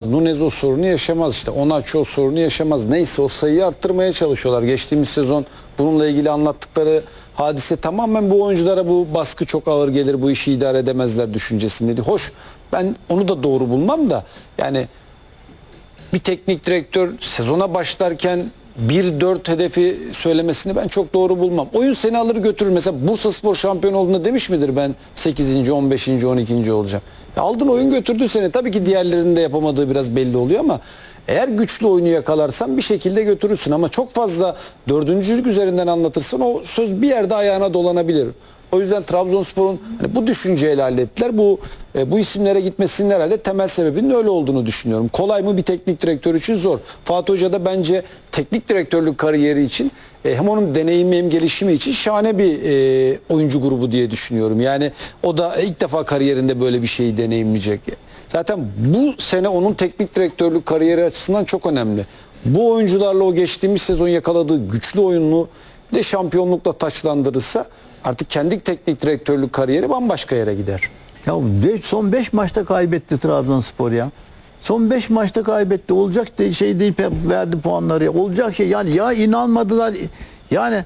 Nunez o sorunu yaşamaz işte. Onaçu o sorunu yaşamaz. Neyse o sayıyı arttırmaya çalışıyorlar. Geçtiğimiz sezon bununla ilgili anlattıkları hadise tamamen bu oyunculara bu baskı çok ağır gelir, bu işi idare edemezler düşüncesindeydi. Hoş, ben onu da doğru bulmam da yani bir teknik direktör sezona başlarken 1-4 hedefi söylemesini ben çok doğru bulmam. Oyun seni alır götürür. Mesela Bursaspor şampiyon olduğunda demiş midir ben 8. 15. 12. olacağım? Ya aldın oyun götürdü seni. Tabii ki diğerlerinin de yapamadığı biraz belli oluyor ama eğer güçlü oyunu yakalarsan bir şekilde götürürsün. Ama çok fazla dördüncülük üzerinden anlatırsan o söz bir yerde ayağına dolanabilir. O yüzden Trabzonspor'un hani bu düşünceyle hallettiler. Bu isimlere gitmesinin herhalde temel sebebinin öyle olduğunu düşünüyorum. Kolay mı bir teknik direktör için? Zor. Fatih Hoca da bence teknik direktörlük kariyeri için hem onun deneyimi hem gelişimi için şahane bir oyuncu grubu diye düşünüyorum. Yani o da ilk defa kariyerinde böyle bir şeyi deneyimleyecek. Zaten bu sene onun teknik direktörlük kariyeri açısından çok önemli. Bu oyuncularla o geçtiğimiz sezon yakaladığı güçlü oyununu bir de şampiyonlukla taçlandırırsa artık kendi teknik direktörlük kariyeri bambaşka yere gider. Ya son 5 maçta kaybetti Trabzonspor ya. Son 5 maçta kaybetti. Olacak şey deyip verdi puanları. Olacak şey yani ya inanmadılar. Yani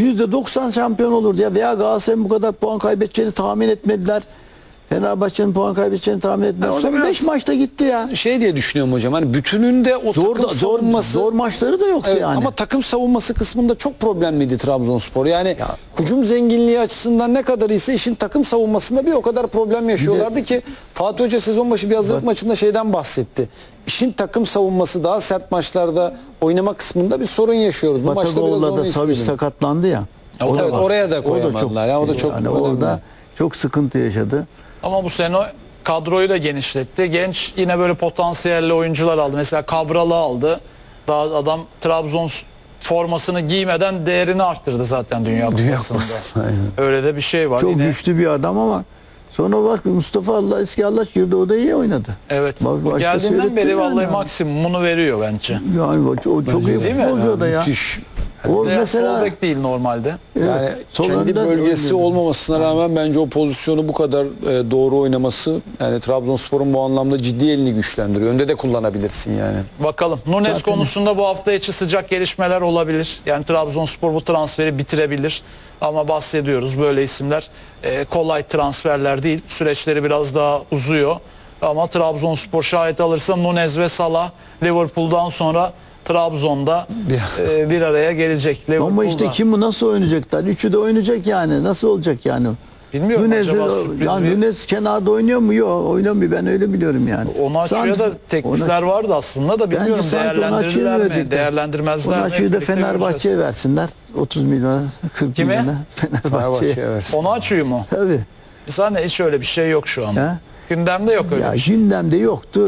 %90 şampiyon olurdu ya veya Galatasaray'ın bu kadar puan kaybedeceğini tahmin etmediler. Fenerbahçe'nin puan kaybedeceğini tahmin etmediler. Son 5 maçta gitti ya. Şey diye düşünüyorum hocam. Hani bütününde o takım savunması zor maçları da yoktu evet, yani. ama takım savunması kısmında çok problemliydi Trabzonspor. Yani hücum zenginliği açısından ne kadar ise işin takım savunmasında bir o kadar problem yaşıyorlardı ki Fatih Hoca sezon başı bir hazırlık maçında şeyden bahsetti. İşin takım savunması daha sert maçlarda oynama kısmında bir sorun yaşıyoruz. Bu maçta biraz onu Savic sakatlandı ya. Evet, oraya da koyamadılar. O da çok yani orada çok sıkıntı yaşadı. Ama bu sene kadroyu da genişletti. Genç yine böyle potansiyelli oyuncular aldı. Mesela Cabral'ı aldı. Daha adam Trabzon formasını giymeden değerini arttırdı zaten Dünya Kupası'nda. Öyle de bir şey var. Çok yine güçlü bir adam ama sonra bak Mustafa eski Allah girdi, o da iyi oynadı. Evet. Geldiğinden beri vallahi maksimumunu veriyor bence. Yani o çok iyi futbolcu o da ya. Müthiş. O mesela sol bek değil normalde. Yani kendi bölgesi olmamasına rağmen bence o pozisyonu bu kadar doğru oynaması yani Trabzonspor'un bu anlamda ciddi elini güçlendiriyor. Önde de kullanabilirsin yani. Bakalım. Nunez konusunda bu hafta içi sıcak gelişmeler olabilir. Yani Trabzonspor bu transferi bitirebilir. Ama bahsediyoruz böyle isimler kolay transferler değil. Süreçleri biraz daha uzuyor. Ama Trabzonspor şayet alırsa Nunez ve Salah Liverpool'dan sonra Trabzon'da bir araya gelecek. Ama işte kim bu nasıl oynayacaklar? Üçü de oynayacak yani. Nasıl olacak yani? Bilmiyorum acaba sürpriz yani Nunez kenarda oynuyor mu? Yok, oynamıyor. Ben öyle biliyorum yani. Onaçu'ya da teklifler vardı aslında da bilmiyorum değerlendirirler mi? Değerlendirmezler mi? Onaçu'yu da Fenerbahçe'ye versinler. 30 milyona, 40 Kime? milyona Fenerbahçe'ye versin. Onaçu'yu mu? Tabii. Zaten hiç öyle bir şey yok şu an. Gündemde yok öyle bir şey. Gündemde yoktu.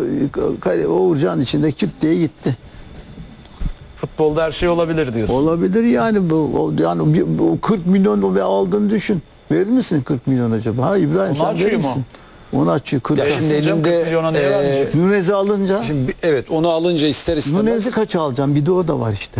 Uğurcan içinde küt diye gitti. Futbolda her şey olabilir diyorsun. Olabilir yani bu 40 milyon ve aldığını düşün. Verir misin 40 milyon acaba? Ha İbrahim sen verir misin? Onu açıyor 40. Ya şimdi elinde Nunez'i alınca. Şimdi evet onu alınca ister istemez. Nunez'i kaç alacağım? Bir de o da var işte.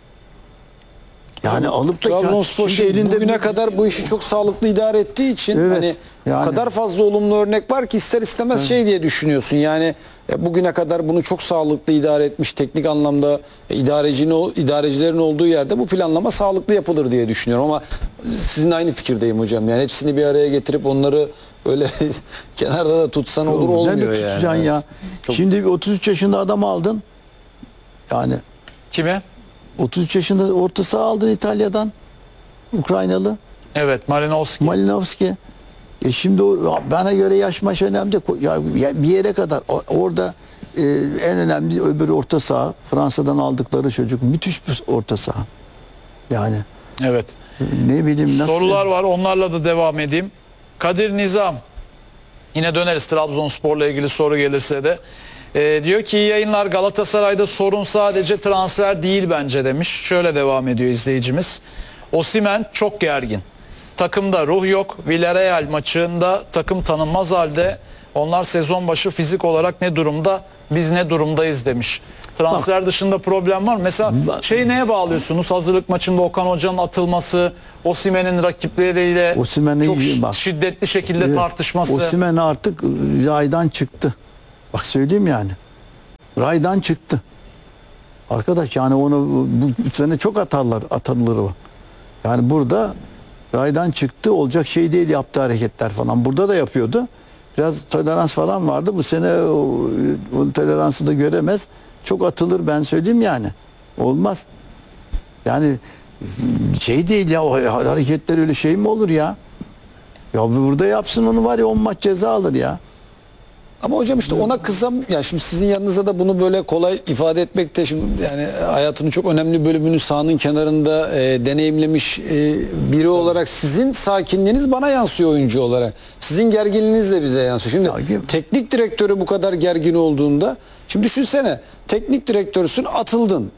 Yani alıp da Trabzonspor elinde bugüne kadar bu işi çok sağlıklı idare ettiği için hani o kadar fazla olumlu örnek var ki ister istemez şey diye düşünüyorsun. Yani bugüne kadar bunu çok sağlıklı idare etmiş teknik anlamda idarecilerin olduğu yerde bu planlama sağlıklı yapılır diye düşünüyorum ama sizin aynı fikirdeyim hocam. Yani hepsini bir araya getirip onları öyle kenarda da tutsan olur olmuyor yani. Tutacaksın ya. Şimdi 33 yaşında adam aldın. Yani kime? 33 yaşında orta saha aldın İtalya'dan. Ukraynalı. Evet, Malinovski. Şimdi bana göre yaş maç önemli. Ya bir yere kadar orada en önemli öbür orta saha. Fransa'dan aldıkları çocuk. Müthiş bir orta saha. Yani. Evet. Ne bileyim nasıl. Sorular var. Onlarla da devam edeyim. Kadir Nizam. Yine döneriz Trabzonspor'la ilgili soru gelirse de. Diyor ki iyi yayınlar, Galatasaray'da sorun sadece transfer değil bence demiş. Şöyle devam ediyor izleyicimiz. Osimhen çok gergin. Takımda ruh yok. Villarreal maçında takım tanınmaz halde. Onlar sezon başı fizik olarak ne durumda? Biz ne durumdayız demiş. Transfer dışında problem var mı? Mesela neye bağlıyorsunuz? Hazırlık maçında Okan Hoca'nın atılması, Osimhen'in rakipleriyle çok şiddetli şekilde tartışması. Osimhen artık raydan çıktı. Bak söyleyeyim yani. Raydan çıktı. Arkadaş yani onu bu sene çok atılır o. Yani burada raydan çıktı, olacak şey değil yaptığı hareketler falan. Burada da yapıyordu. Biraz tolerans falan vardı. Bu sene o toleransı da göremez. Çok atılır, ben söyleyeyim yani. Olmaz. Yani şey değil ya, o hareketler öyle şey mi olur ya? Ya burada yapsın onu, var ya 10 maç ceza alır ya. Ama hocam işte ona kızam ya, şimdi sizin yanınızda da bunu böyle kolay ifade etmek de, şimdi yani hayatının çok önemli bölümünü sahanın kenarında deneyimlemiş biri olarak sizin sakinliğiniz bana yansıyor oyuncu olarak. Sizin gerginliğiniz de bize yansıyor. Şimdi Sakin. teknik direktörü bu kadar gergin olduğunda, şimdi düşünsene, teknik direktörsün, atıldın.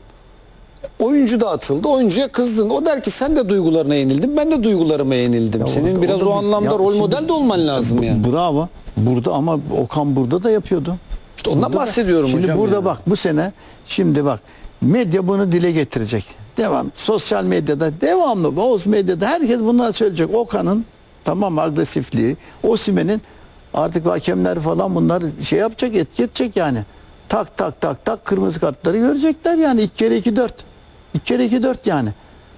Oyuncu da atıldı. Oyuncuya kızdın. O der ki sen de duygularına yenildin. Ben de duygularıma yenildim. Ya Senin biraz o anlamda rol model de olman lazım yani. Bravo. Burada ama Okan burada da yapıyordu. İşte ondan Burada da. bahsediyorum şimdi hocam. burada yani. bak bu sene, şimdi bak medya bunu dile getirecek. Devam. Sosyal medyada devamlı, Oğuz medyada herkes bunları söyleyecek. Okan'ın tamam agresifliği, Osimhen'in artık hakemler falan bunlar şey yapacak, etki edecek yani. Tak tak tak tak kırmızı kartları görecekler yani. 2 kere 2 4. 2 kere 2 4 yani.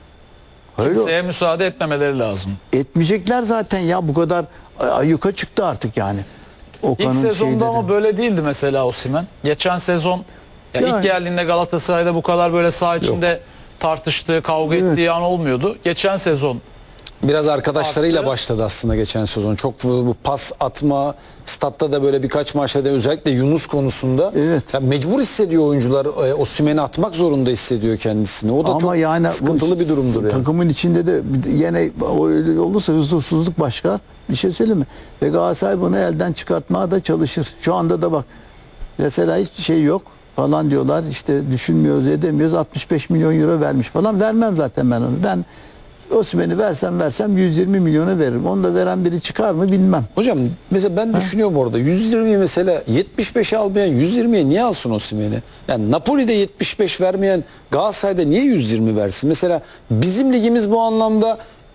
Öyle Kimseye müsaade etmemeleri lazım. etmeyecekler zaten ya, bu kadar yuka çıktı artık yani. İlk sezonda şeyleri. ama böyle değildi mesela Osimhen. Geçen sezon ya Yani. ilk geldiğinde Galatasaray'da bu kadar böyle saha içinde tartıştığı, kavga Evet. ettiği an olmuyordu. Geçen sezon Biraz arkadaşlarıyla Arttı. başladı aslında geçen sezon. Çok bu pas atma, statta da böyle birkaç maçta da özellikle Yunus konusunda Evet. ya mecbur hissediyor oyuncular. Osimhen'i atmak zorunda hissediyor kendisini. O da Ama çok yani sıkıntılı bir durumdur yani. Takımın içinde de yine öyle olursa huzursuzluk başka. Bir şey söyleyeyim mi? Ve Galatasaray bunu elden çıkartmaya da çalışır. Şu anda da bak mesela hiç şey yok falan diyorlar. İşte düşünmüyoruz, edemiyoruz. 65 milyon euro vermiş falan. Vermem zaten ben onu. Ben Osimhen'i versem 120 milyona veririm. Onu da veren biri çıkar mı bilmem. Hocam mesela ben düşünüyorum orada 120'ye mesela 75'e almayan 120'ye niye alsın Osimhen'i? Yani Napoli'de 75 vermeyen Galatasaray'da niye 120 versin? Mesela bizim ligimiz bu anlamda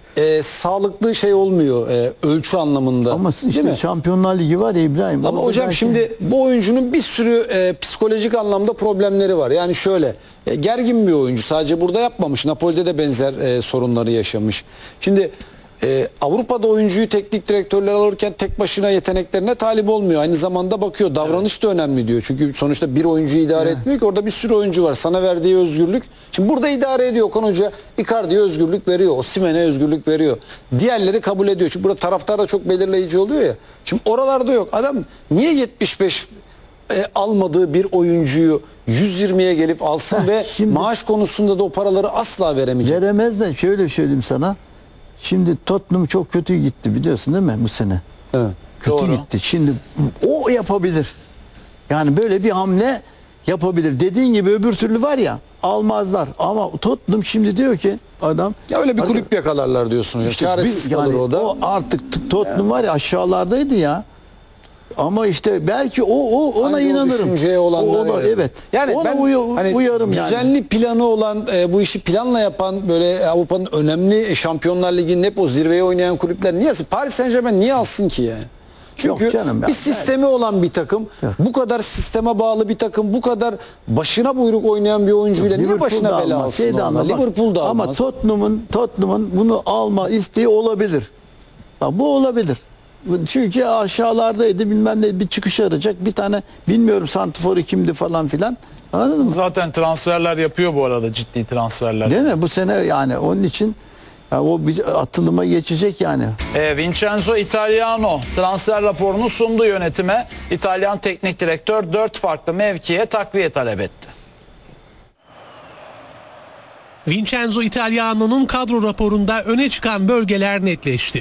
sağlıklı şey olmuyor ölçü anlamında. Ama değil işte mi? Şampiyonlar Ligi var ya İbrahim. Ama Orada hocam belki- şimdi bu oyuncunun bir sürü psikolojik anlamda problemleri var. Yani şöyle gergin bir oyuncu, sadece burada yapmamış. Napoli'de de benzer sorunları yaşamış. Şimdi Avrupa'da oyuncuyu teknik direktörler alırken tek başına yeteneklerine talip olmuyor. Aynı zamanda bakıyor, davranış da önemli diyor. Çünkü sonuçta bir oyuncuyu idare etmiyor ki, orada bir sürü oyuncu var. Sana verdiği özgürlük. Şimdi burada idare ediyor Okan Hoca. Icardi'ye özgürlük veriyor. Osimhen'e özgürlük veriyor. Diğerleri kabul ediyor. Çünkü burada taraftar da çok belirleyici oluyor ya. Şimdi oralarda yok. Adam niye 75 almadığı bir oyuncuyu 120'ye gelip alsın ve şimdi- maaş konusunda da o paraları asla veremeyecek. Veremez de şöyle söyleyeyim sana. Şimdi Tottenham çok kötü gitti biliyorsun değil mi bu sene? Evet. Kötü Doğru. gitti. Şimdi o yapabilir. Yani böyle bir hamle yapabilir. Dediğin gibi öbür türlü var ya almazlar. Ama Tottenham şimdi diyor ki adam Ya öyle bir kulüp yakalarlar diyorsun hocam. İşte Çaresiz yani kalır o da. O artık Tottenham var ya aşağılardaydı ya. Ama işte belki ona Hangi o inanırım. düşünceye olanlar Ona, yani. evet. Yani ona ben hani uyarım yani. düzenli planı olan, bu işi planla yapan, böyle Avrupa'nın önemli Şampiyonlar Ligi'nin hep o zirveye oynayan kulüpler niye alsın? Paris Saint-Germain niye alsın ki yani? Çünkü Yok canım ya. bir sistemi olan bir takım, bu kadar sisteme bağlı bir takım, bu kadar başına buyruk oynayan bir oyuncuyla niye Liverpool başına da bela almaz, alsın? şey de onlar? almaz. Liverpool da Ama almaz. Tottenham'ın bunu alma isteği olabilir. Bak, bu olabilir. Çünkü aşağılardaydı, bilmem ne, bir çıkış arayacak. Bir tane bilmiyorum santrforu kimdi falan filan. Anladın mı? zaten transferler yapıyor bu arada, ciddi transferler. Değil mi? Bu sene yani onun için ya o bir atılıma geçecek yani. Vincenzo Italiano transfer raporunu sundu yönetime. İtalyan teknik direktör 4 farklı mevkiye takviye talep etti. Vincenzo Italiano'nun kadro raporunda öne çıkan bölgeler netleşti.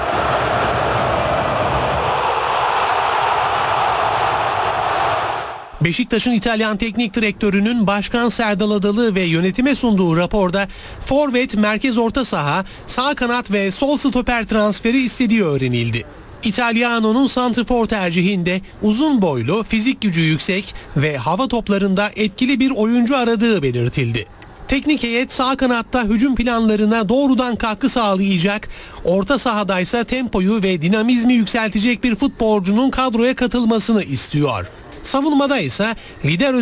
Beşiktaş'ın İtalyan teknik direktörünün Başkan Serdal Adalı ve yönetime sunduğu raporda forvet, merkez orta saha, sağ kanat ve sol stoper transferi istediği öğrenildi. İtalyano'nun santrfor tercihinde uzun boylu, fizik gücü yüksek ve hava toplarında etkili bir oyuncu aradığı belirtildi. Teknik heyet sağ kanatta hücum planlarına doğrudan katkı sağlayacak, orta sahadaysa tempoyu ve dinamizmi yükseltecek bir futbolcunun kadroya katılmasını istiyor. Savunmada ise lider